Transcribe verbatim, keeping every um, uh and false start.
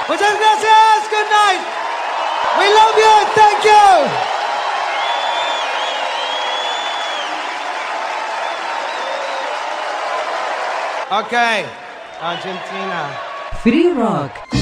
Muchas gracias. Good night. We love you. Thank you. Okay, Argentina. Free Rock.